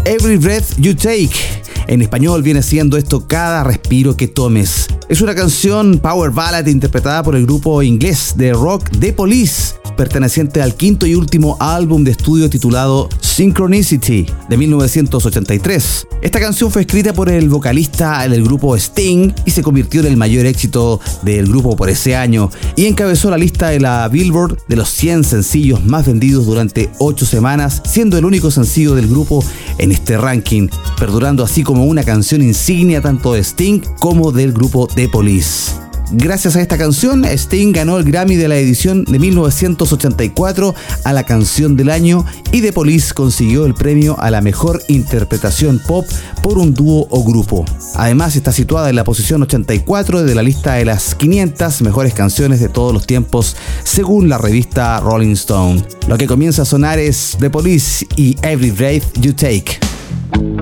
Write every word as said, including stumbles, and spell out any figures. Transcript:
Every Breath You Take. En español viene siendo esto Cada respiro que tomes. Es una canción power ballad interpretada por el grupo inglés de rock The Police, perteneciente al quinto y último álbum de estudio titulado Synchronicity de mil novecientos ochenta y tres. Esta canción fue escrita por el vocalista del grupo Sting y se convirtió en el mayor éxito del grupo por ese año y encabezó la lista de la Billboard de los cien sencillos más vendidos durante ocho semanas, siendo el único sencillo del grupo en este ranking, perdurando así como una canción insignia tanto de Sting como del grupo The Police. Gracias a esta canción, Sting ganó el Grammy de la edición de mil novecientos ochenta y cuatro a la canción del año y The Police consiguió el premio a la mejor interpretación pop por un dúo o grupo. Además, está situada en la posición ochenta y cuatro de la lista de las quinientas mejores canciones de todos los tiempos según la revista Rolling Stone. Lo que comienza a sonar es The Police y Every Breath You Take.